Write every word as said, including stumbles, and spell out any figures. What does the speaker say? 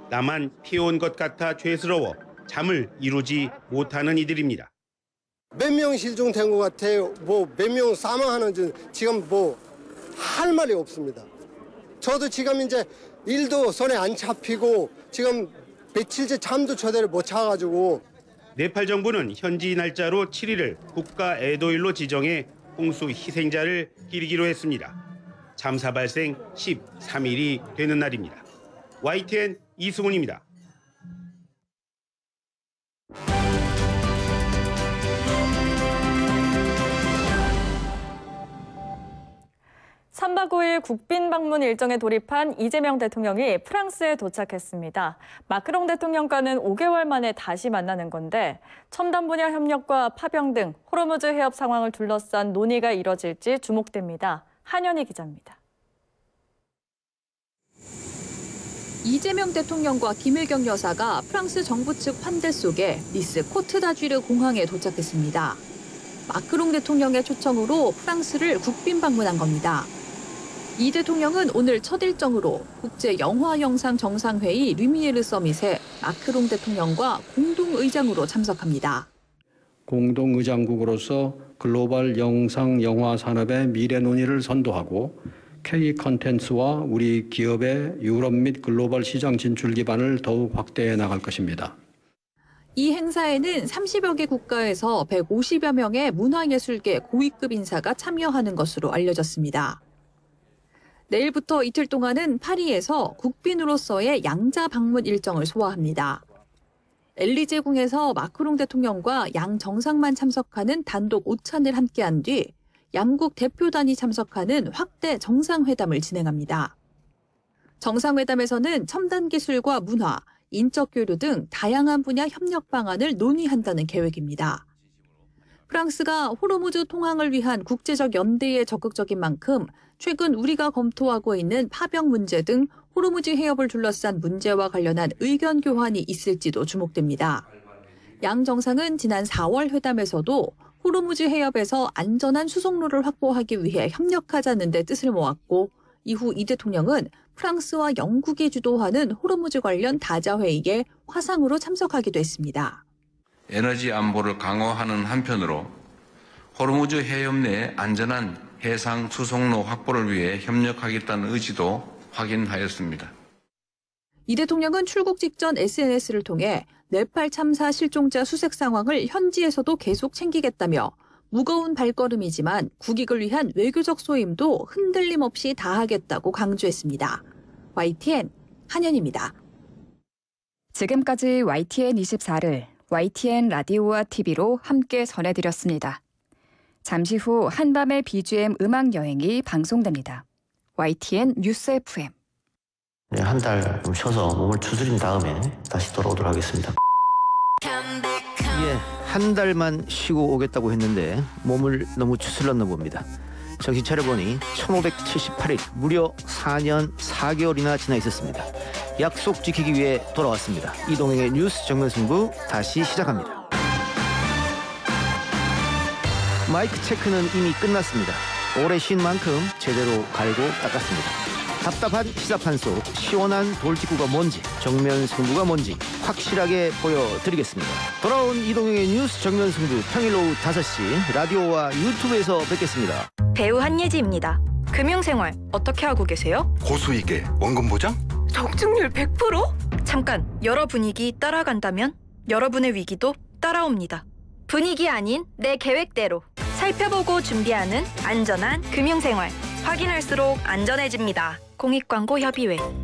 나만 피해온 것 같아 죄스러워 잠을 이루지 못하는 이들입니다. 몇 명 실종된 것 같아요. 뭐 몇 명 사망하는지 지금 뭐 할 말이 없습니다. 저도 지금 이제 일도 손에 안 잡히고 지금 며칠째 잠도 제대로 못 자가지고. 네팔 정부는 현지 날짜로 칠 일을 국가 애도일로 지정해 홍수 희생자를 기리기로 했습니다. 참사 발생 십삼 일이 되는 날입니다. 와이티엔 이승훈입니다. 삼박 오 일 국빈 방문 일정에 돌입한 이재명 대통령이 프랑스에 도착했습니다. 마크롱 대통령과는 오 개월 만에 다시 만나는 건데 첨단 분야 협력과 파병 등 호르무즈 해협 상황을 둘러싼 논의가 이뤄질지 주목됩니다. 한현희 기자입니다. 이재명 대통령과 김일경 여사가 프랑스 정부 측 환대 속에 니스 코트다쥐르 공항에 도착했습니다. 마크롱 대통령의 초청으로 프랑스를 국빈 방문한 겁니다. 이 대통령은 오늘 첫 일정으로 국제영화영상 정상회의 류미에르 서밋에 마크롱 대통령과 공동의장으로 참석합니다. 공동의장국으로서 글로벌 영상 영화 산업의 미래 논의를 선도하고 K 컨텐츠와 우리 기업의 유럽 및 글로벌 시장 진출 기반을 더욱 확대해 나갈 것입니다. 이 행사에는 삼십여 개 국가에서 백오십여 명의 문화예술계 고위급 인사가 참여하는 것으로 알려졌습니다. 내일부터 이틀 동안은 파리에서 국빈으로서의 양자 방문 일정을 소화합니다. 엘리제궁에서 마크롱 대통령과 양 정상만 참석하는 단독 오찬을 함께한 뒤 양국 대표단이 참석하는 확대 정상회담을 진행합니다. 정상회담에서는 첨단 기술과 문화, 인적 교류 등 다양한 분야 협력 방안을 논의한다는 계획입니다. 프랑스가 호르무즈 통항을 위한 국제적 연대에 적극적인 만큼 최근 우리가 검토하고 있는 파병 문제 등 호르무즈 해협을 둘러싼 문제와 관련한 의견 교환이 있을지도 주목됩니다. 양 정상은 지난 사월 회담에서도 호르무즈 해협에서 안전한 수송로를 확보하기 위해 협력하자는 데 뜻을 모았고 이후 이 대통령은 프랑스와 영국이 주도하는 호르무즈 관련 다자회의에 화상으로 참석하기도 했습니다. 에너지 안보를 강화하는 한편으로 호르무즈 해협 내 안전한 해상 수송로 확보를 위해 협력하겠다는 의지도 확인하였습니다. 이 대통령은 출국 직전 에스엔에스를 통해 네팔 참사 실종자 수색 상황을 현지에서도 계속 챙기겠다며 무거운 발걸음이지만 국익을 위한 외교적 소임도 흔들림 없이 다하겠다고 강조했습니다. 와이티엔 한현입니다. 지금까지 와이티엔 이십사를 와이티엔 라디오와 티비로 함께 전해드렸습니다. 잠시 후 한밤의 비지엠 음악 여행이 방송됩니다. 와이티엔 뉴스 에프엠. 네, 한 달 좀 쉬어서 몸을 추스린 다음에 다시 돌아오도록 하겠습니다. 예, 한 달만 쉬고 오겠다고 했는데 몸을 너무 추슬렀나 봅니다. 정신 차려보니 천오백칠십팔 일, 무려 사 년 사 개월이나 지나 있었습니다. 약속 지키기 위해 돌아왔습니다. 이동행의 뉴스 정면승부 다시 시작합니다. 마이크 체크는 이미 끝났습니다. 오래 쉰 만큼 제대로 갈고 닦았습니다. 답답한 시사판 속 시원한 돌직구가 뭔지, 정면 승부가 뭔지 확실하게 보여드리겠습니다. 돌아온 이동형의 뉴스 정면 승부 평일 오후 다섯 시 라디오와 유튜브에서 뵙겠습니다. 배우 한예지입니다. 금융생활 어떻게 하고 계세요? 고수익에 원금 보장? 적중률 백 퍼센트? 잠깐, 여러 분위기 따라간다면 여러분의 위기도 따라옵니다. 분위기 아닌 내 계획대로 살펴보고 준비하는 안전한 금융생활. 확인할수록 안전해집니다. 공익광고협의회.